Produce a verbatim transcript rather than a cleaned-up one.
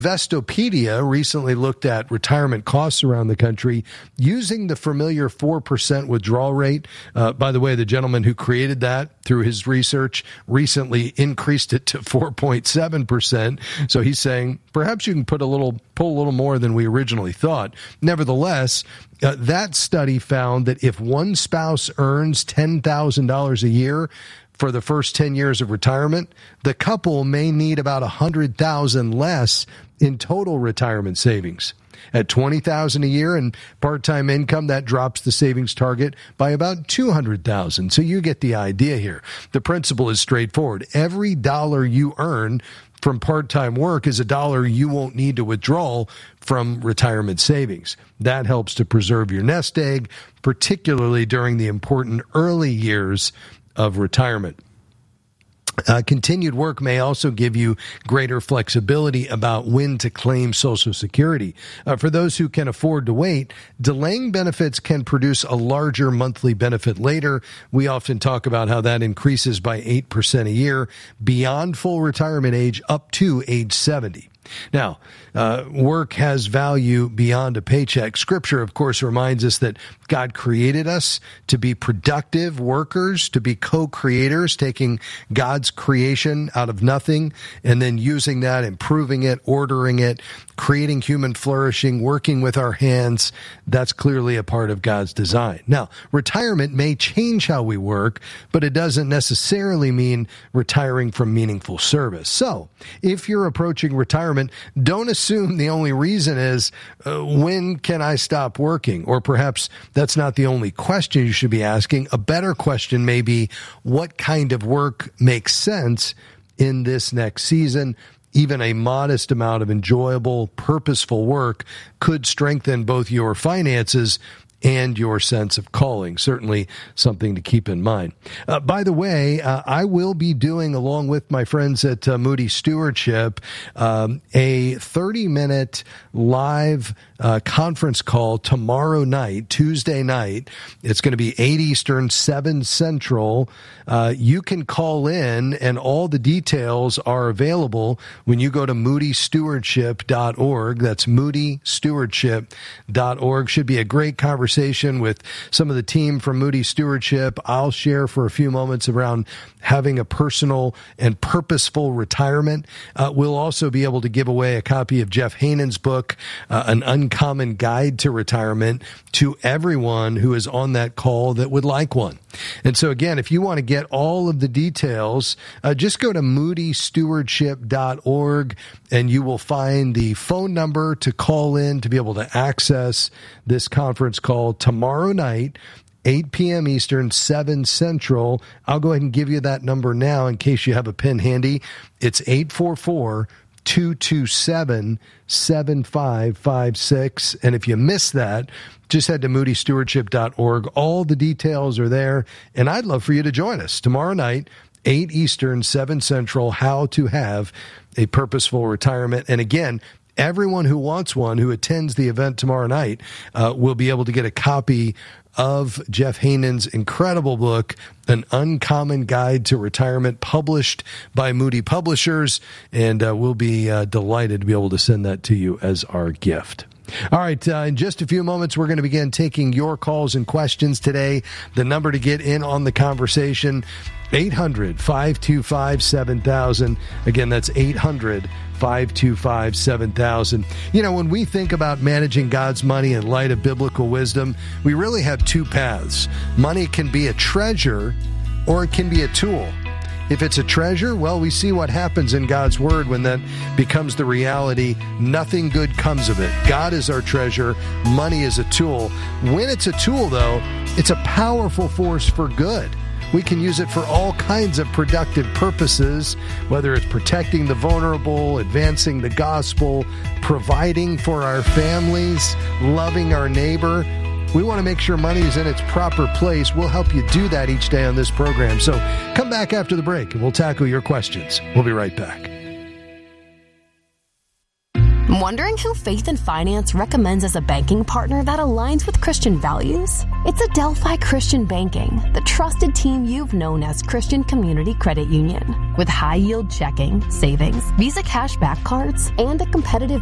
Investopedia recently looked at retirement costs around the country using the familiar four percent withdrawal rate. Uh, by the way, the gentleman who created that through his research recently increased it to four point seven percent. So he's saying perhaps you can put a little, pull a little more than we originally thought. Nevertheless, uh, that study found that if one spouse earns ten thousand dollars a year for the first ten years of retirement, the couple may need about one hundred thousand dollars less in total retirement savings. At twenty thousand dollars a year and part-time income, that drops the savings target by about two hundred thousand dollars. So you get the idea here. The principle is straightforward. Every dollar you earn from part-time work is a dollar you won't need to withdraw from retirement savings. That helps to preserve your nest egg, particularly during the important early years of retirement. Uh, continued work may also give you greater flexibility about when to claim Social Security. Uh, for those who can afford to wait, delaying benefits can produce a larger monthly benefit later. We often talk about how that increases by eight percent a year beyond full retirement age up to age seventy. Now, uh, work has value beyond a paycheck. Scripture, of course, reminds us that God created us to be productive workers, to be co-creators, taking God's creation out of nothing and then using that, improving it, ordering it, creating human flourishing, working with our hands. That's clearly a part of God's design. Now, retirement may change how we work, but it doesn't necessarily mean retiring from meaningful service. So, if you're approaching retirement, don't assume the only reason is, uh, when can I stop working? Or perhaps that's not the only question you should be asking. A better question may be, what kind of work makes sense in this next season? Even a modest amount of enjoyable, purposeful work could strengthen both your finances and your sense of calling. Certainly something to keep in mind. Uh, by the way, uh, I will be doing, along with my friends at uh, Moody Stewardship, um, a thirty-minute live uh, conference call tomorrow night, Tuesday night. It's going to be eight Eastern, seven Central. Uh, you can call in, and all the details are available when you go to moody stewardship dot org. That's moody stewardship dot org. Should be a great conversation with some of the team from Moody Stewardship. I'll share for a few moments around having a personal and purposeful retirement. Uh, we'll also be able to give away a copy of Jeff Hanen's book, uh, An Uncommon Guide to Retirement, to everyone who is on that call that would like one. And so again, if you want to get all of the details, uh, just go to moody stewardship dot org and you will find the phone number to call in to be able to access this conference call tomorrow night, eight p.m. Eastern, seven Central. I'll go ahead and give you that number now in case you have a pen handy. It's eight four four, two two seven, seven five five six. And if you miss that, just head to moody stewardship dot org. All the details are there. And I'd love for you to join us tomorrow night, eight Eastern, seven Central, how to have a purposeful retirement. And again, everyone who wants one, who attends the event tomorrow night, uh, will be able to get a copy of Jeff Hanen's incredible book, An Uncommon Guide to Retirement, published by Moody Publishers, and uh, we'll be uh, delighted to be able to send that to you as our gift. All right, uh, in just a few moments, we're going to begin taking your calls and questions today. The number to get in on the conversation, eight hundred, five two five, seven thousand. Again, that's eight hundred, five two five, seven thousand. You know, when we think about managing God's money in light of biblical wisdom, we really have two paths. Money can be a treasure or it can be a tool. If it's a treasure, well, we see what happens in God's word when that becomes the reality. Nothing good comes of it. God is our treasure. Money is a tool. When it's a tool, though, it's a powerful force for good. We can use it for all kinds of productive purposes, whether it's protecting the vulnerable, advancing the gospel, providing for our families, loving our neighbor. We want to make sure money is in its proper place. We'll help you do that each day on this program. So come back after the break and we'll tackle your questions. We'll be right back. Wondering who Faith and Finance recommends as a banking partner that aligns with Christian values? It's Adelphi Christian Banking, the trusted team you've known as Christian Community Credit Union. With high-yield checking, savings, Visa cashback cards, and a competitive